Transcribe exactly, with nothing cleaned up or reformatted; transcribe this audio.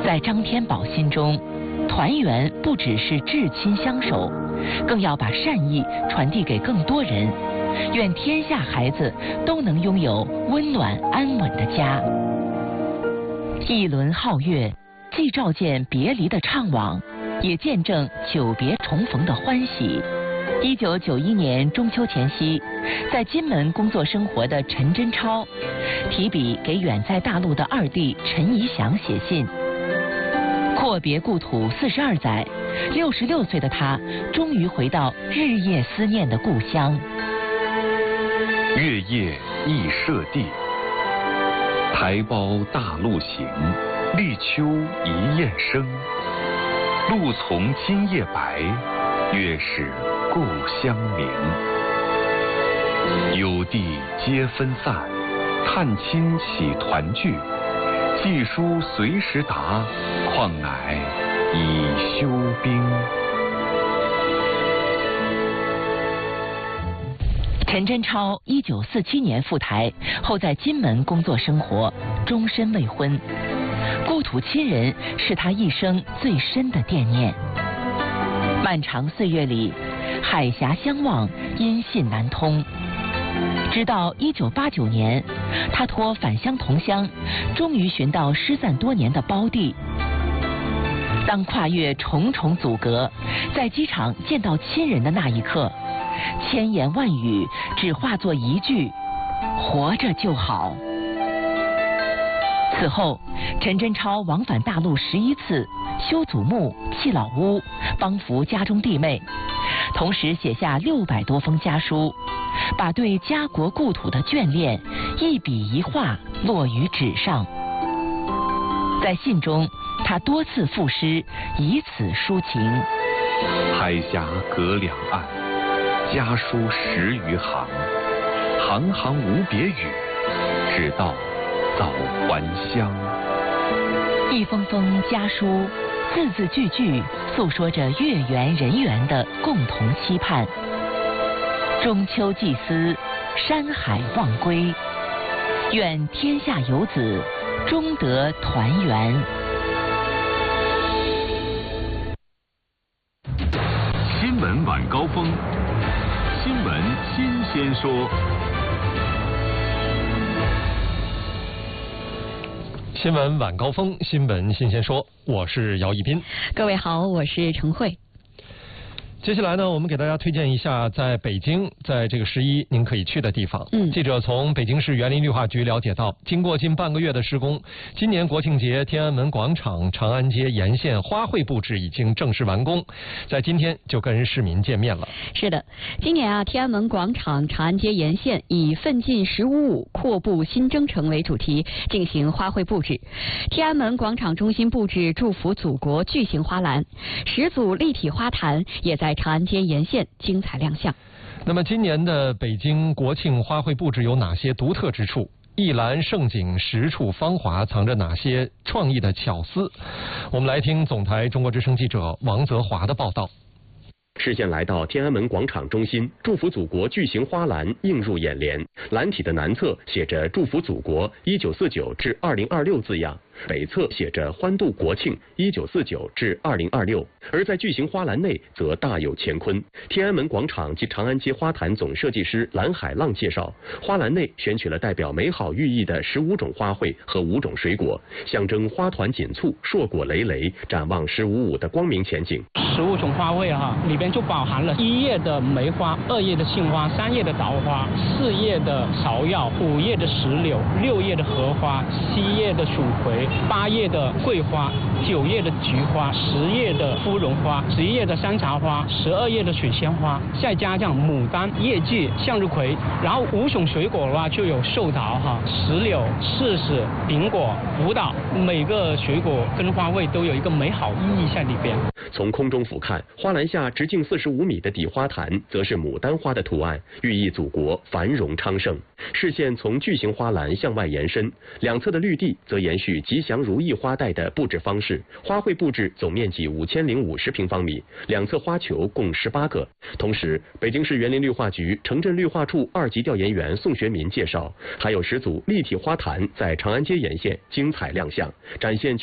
在张天宝心中，团圆不只是至亲相守，更要把善意传递给更多人。愿天下孩子都能拥有温暖安稳的家。一轮皓月，既照见别离的怅惘，也见证久别重逢的欢喜。一九九一年中秋前夕，在金门工作生活的陈真超，提笔给远在大陆的二弟陈怡祥写信。阔别故土四十二载，六十六岁的他终于回到日夜思念的故乡。 月夜忆舍弟，台胞大陆行，立秋一雁声。露从今夜白，月是故乡明。有地皆分散，探亲喜团聚。寄书随时达，况乃已休兵。 陈真超一九四七年赴台后，在金门工作生活，终身未婚。故土亲人是他一生最深的惦念。漫长岁月里，海峡相望，音信难通。直到一九八九年，他托返乡同乡，终于寻到失散多年的胞弟。当跨越重重阻隔，在机场见到亲人的那一刻，千言万语只化作一句：活着就好。此后，陈真超往返大陆十一次，修祖墓、葺老屋，帮扶家中弟妹，同时写下六百多封家书，把对家国故土的眷恋一笔一画落于纸上。在信中，他多次赋诗，以此抒情。 海峡隔两岸，家书十余行，行行无别语，只道早还乡。 一封封家书，字字句句诉说着月圆人圆的共同期盼。中秋祭思，山海望归，愿天下游子终得团圆。 新闻晚高峰，新闻新鲜说。 新闻晚高峰，新闻新鲜说，我是姚一斌。 各位好，我是陈慧。 接下来呢，我们给大家推荐一下在北京，在这个十一您可以去的地方。 嗯， 记者从北京市园林绿化局了解到，经过近半个月的施工，今年国庆节天安门广场、长安街沿线花卉布置已经正式完工，在今天就跟市民见面了。 是的，今年啊，天安门广场、长安街沿线以奋进十五五，阔步新征程为主题进行花卉布置。天安门广场中心布置祝福祖国巨型花篮，十组立体花坛也在长安街沿线精彩亮相。 那么今年的北京国庆花卉布置有哪些独特之处？一篮盛景，十处芳华，藏着哪些创意的巧思？我们来听总台中国之声记者王泽华的报道。 视线来到天安门广场中心，祝福祖国巨型花篮映入眼帘。篮体的南侧写着祝福祖国一九四九至二零二六字样，北侧写着欢度国庆一九四九至二零二六，而在巨型花篮内则大有乾坤。天安门广场及长安街花坛总设计师蓝海浪介绍，花篮内选取了代表美好寓意的十五种花卉和五种水果，象征花团锦簇、硕果累累，展望十五五的光明前景。 十五种花卉哈，里边就包含了一叶的梅花、二叶的杏花、三叶的桃花、四叶的芍药、五叶的石榴、六叶的荷花、七叶的蜀葵、八叶的桂花、九叶的菊花、十叶的芙蓉花、十一叶的山茶花、十二叶的水仙花，再加上牡丹、叶季、向日葵，然后五种水果的话就有寿桃哈、石榴、柿子、苹果、葡萄，每个水果跟花卉都有一个美好意义在里边。 从空中俯瞰，花篮下直径四十五米的底花坛，则是牡丹花的图案，寓意祖国繁荣昌盛。视线从巨型花篮向外延伸，两侧的绿地则延续吉祥如意花带的布置方式。花卉布置总面积五千零五十平方米，两侧花球共十八个。同时，北京市园林绿化局城镇绿化处二级调研员宋学民介绍，还有十组立体花坛在长安街沿线精彩亮相，展现